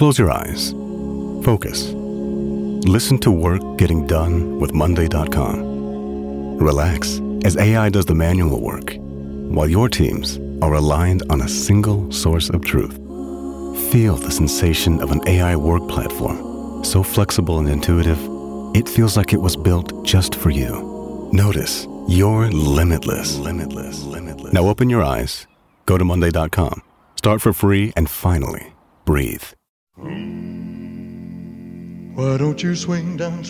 Close your eyes. Focus. Listen to work getting done with Monday.com. Relax as AI does the manual work, while your teams are aligned on a single source of truth. Feel the sensation of an AI work platform, so flexible and intuitive, it feels like it was built just for you. Notice you're limitless. Now open your eyes, go to Monday.com, start for free, and finally, breathe. Why don't you swing down,